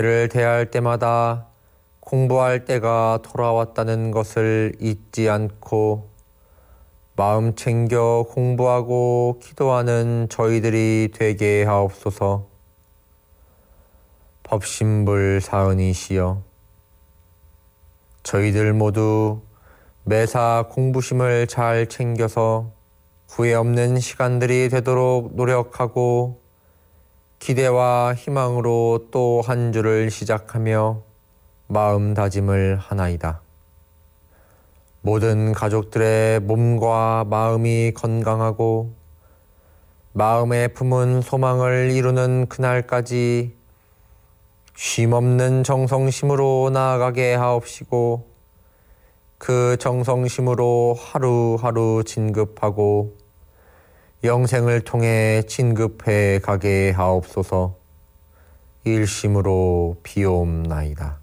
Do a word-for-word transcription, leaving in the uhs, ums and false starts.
를 대할 때마다 공부할 때가 돌아왔다는 것을 잊지 않고 마음 챙겨 공부하고 기도하는 저희들이 되게 하옵소서. 법신불 사은이시여, 저희들 모두 매사 공부심을 잘 챙겨서 후회 없는 시간들이 되도록 노력하고 기대와 희망으로 또 한 주를 시작하며 마음 다짐을 하나이다. 모든 가족들의 몸과 마음이 건강하고 마음에 품은 소망을 이루는 그날까지 쉼없는 정성심으로 나아가게 하옵시고 그 정성심으로 하루하루 진급하고 영생을 통해 진급해 가게 하옵소서. 일심으로 비옵나이다.